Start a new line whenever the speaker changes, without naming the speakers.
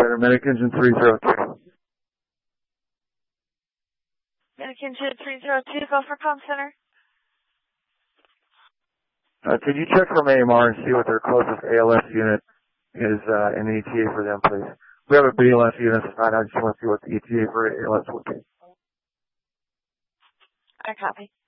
Center, Medic Engine 302.
Medic Engine 302, go for comm center.
Could you check from AMR and see what their closest ALS unit is in the ETA for them, please? We have a BLS unit assigned. I just want to see what the ETA for ALS would be.
I copy.